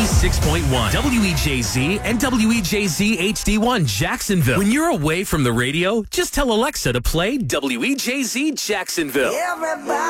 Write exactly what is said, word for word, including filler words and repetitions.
ninety-six point one W E J Z and W E J Z H D one Jacksonville. When you're away from the radio, just tell Alexa to play W E J Z Jacksonville. Everybody